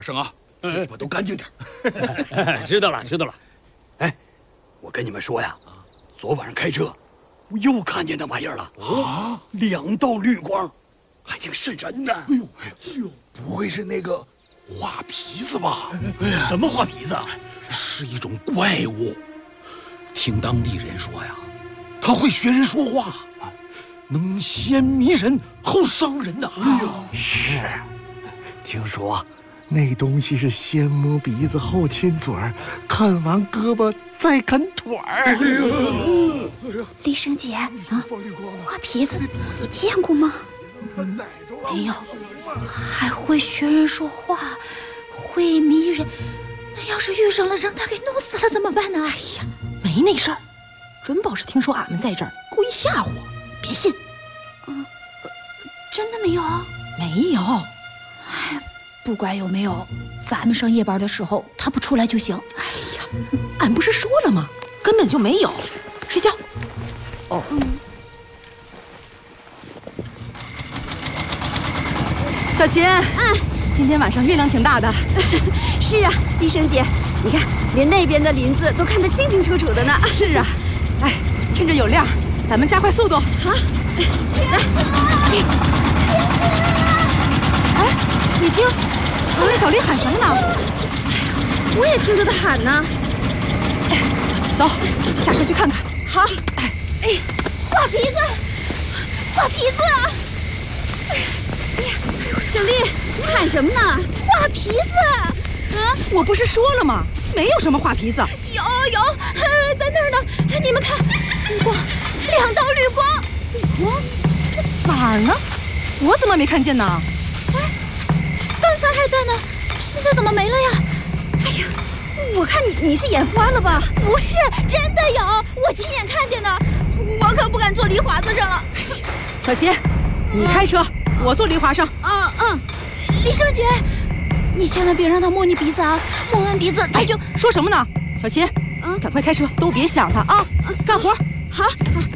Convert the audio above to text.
声啊，嘴巴都干净点。 知道了，知道了。 哎，我跟你们说呀，昨晚上开车，我又看见那玩意儿了啊，2道绿光，还挺瘆人的。 哎呦，不会是那个画皮子吧？ 什么画皮子啊？ 是一种怪物。听当地人说呀，他会学人说话，能先迷人后伤人呐。 哎呦，是，听说那东西是先摸鼻子后亲嘴儿，看完胳膊再啃腿儿。 李生姐啊，画皮子你见过吗？没有，还会学人说话，会迷人。那要是遇上了，让他给弄死了怎么办呢？ 哎呀，没那事儿，准保是听说俺们在这儿，故意吓唬我，别信。 真的没有？ 没有。 哎，不管有没有，咱们上夜班的时候他不出来就行。 哎呀，俺不是说了吗？根本就没有。睡觉。 哦。 小琴，今天晚上月亮挺大的。 是啊，丽生姐，你看，连那边的林子都看得清清楚楚的呢。 是啊，哎，趁着有亮，咱们加快速度。 好，来， 哎，你听，旁边小丽喊什么呢？ 我也听着她喊呢。 走，下车去看看。 好。 画皮子，画皮子啊！ 小丽，你喊什么呢？ 画皮子！ 啊，我不是说了吗？没有什么画皮子。 有，在那儿呢！你们看，绿光，2道绿光。 绿光？哪儿呢？我怎么没看见呢？ 哎，刚才还在呢，现在怎么没了呀？ 哎呀，我看你是眼花了吧？ 不是，真的有，我亲眼看见的。我可不敢坐梨花子上了。 小琴，你开车，我坐梨花上。 李生姐，你千万别让他摸你鼻子啊！摸完鼻子他就…… 说什么呢？小琴，赶快开车，都别想他啊！干活。 好。